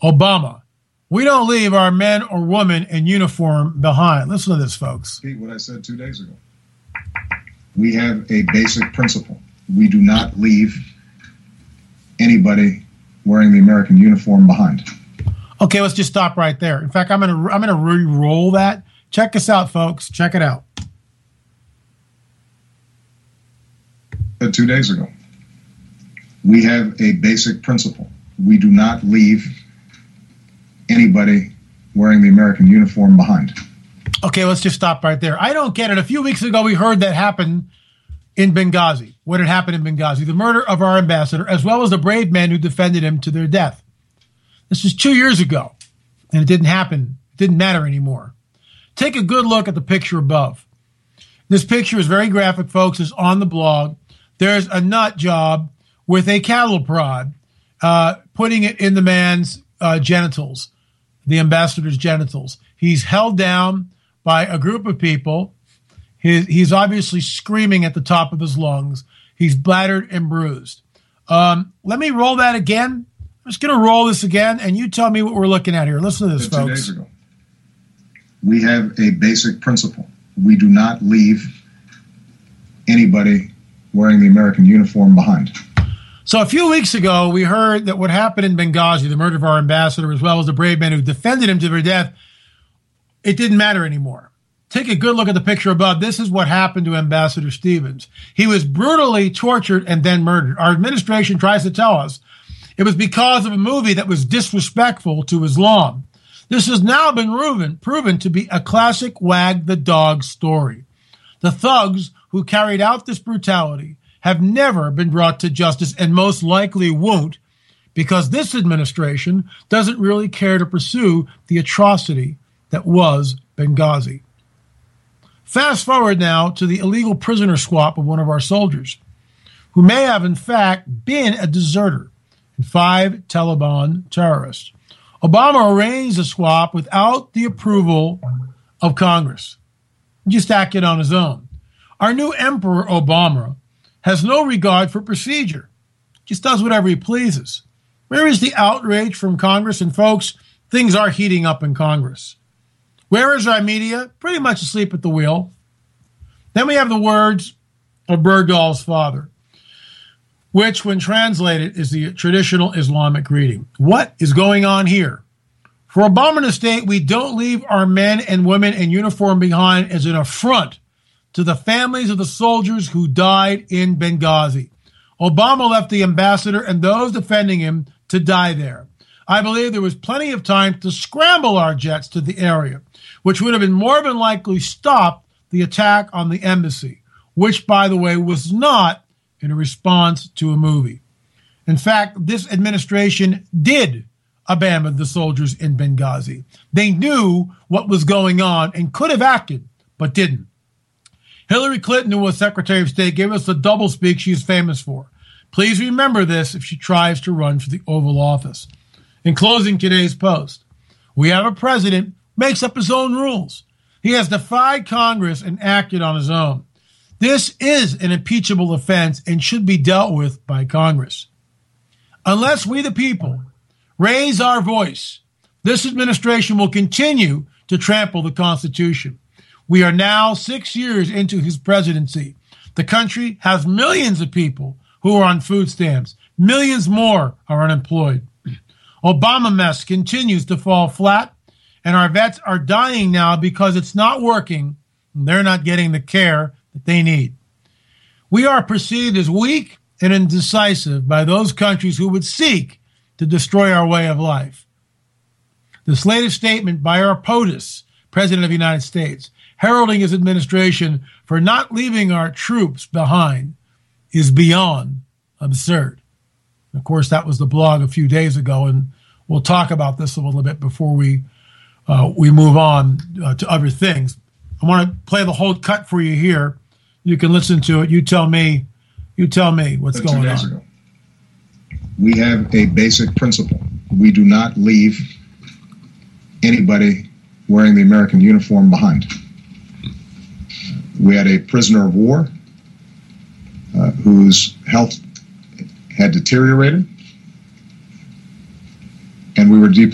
Obama, we don't leave our men or women in uniform behind. Listen to this, folks. Repeat what I said 2 days ago. We have a basic principle. We do not leave anybody wearing the American uniform behind. Okay, let's just stop right there. In fact, I'm gonna re-roll that. Check this out, folks. Check it out. 2 days ago. We have a basic principle. We do not leave anybody wearing the American uniform behind. Okay, let's just stop right there. I don't get it. A few weeks ago, we heard that happened in Benghazi. What had happened in Benghazi? The murder of our ambassador, as well as the brave men who defended him to their death. This was 2 years ago, and it didn't happen. It didn't matter anymore. Take a good look at the picture above. This picture is very graphic, folks. It's on the blog. There's a nut job with a cattle prod, putting it in the man's genitals, the ambassador's genitals. He's held down by a group of people. He's obviously screaming at the top of his lungs. He's battered and bruised. Let me roll that again. I'm just going to roll this again, and you tell me what we're looking at here. Listen to this, folks. 2 days ago. We have a basic principle. We do not leave anybody wearing the American uniform behind. So a few weeks ago, we heard that what happened in Benghazi, the murder of our ambassador, as well as the brave men who defended him to their death, it didn't matter anymore. Take a good look at the picture above. This is what happened to Ambassador Stevens. He was brutally tortured and then murdered. Our administration tries to tell us it was because of a movie that was disrespectful to Islam. This has now been proven to be a classic wag the dog story. The thugs who carried out this brutality have never been brought to justice and most likely won't, because this administration doesn't really care to pursue the atrocity that was Benghazi. Fast forward now to the illegal prisoner swap of one of our soldiers, who may have in fact been a deserter and 5 Taliban terrorists. Obama arranged the swap without the approval of Congress. He just acted on his own. Our new Emperor Obama has no regard for procedure, just does whatever he pleases. Where is the outrage from Congress? And folks, things are heating up in Congress. Where is our media? Pretty much asleep at the wheel. Then we have the words of Bergdahl's father, which, when translated, is the traditional Islamic greeting. What is going on here? For Obama to state we don't leave our men and women in uniform behind is an affront to the families of the soldiers who died in Benghazi. Obama left the ambassador and those defending him to die there. I believe there was plenty of time to scramble our jets to the area, which would have been more than likely stopped the attack on the embassy, which, by the way, was not in a response to a movie. In fact, this administration did abandon the soldiers in Benghazi. They knew what was going on and could have acted, but didn't. Hillary Clinton, who was Secretary of State, gave us the doublespeak she's famous for. Please remember this if she tries to run for the Oval Office. In closing today's post, we have a president who makes up his own rules. He has defied Congress and acted on his own. This is an impeachable offense and should be dealt with by Congress. Unless we, the people, raise our voice, this administration will continue to trample the Constitution. We are now 6 years into his presidency. The country has millions of people who are on food stamps. Millions more are unemployed. Obama mess continues to fall flat, and our vets are dying now because it's not working and they're not getting the care that they need. We are perceived as weak and indecisive by those countries who would seek to destroy our way of life. This latest statement by our POTUS, President of the United States, heralding his administration for not leaving our troops behind, is beyond absurd. Of course, that was the blog a few days ago, and we'll talk about this a little bit before we move on to other things. I want to play the whole cut for you here. You can listen to it. You tell me what's going 2 days on. Ago. We have a basic principle. We do not leave anybody wearing the American uniform behind. We had a prisoner of war whose health had deteriorated, and we were deeply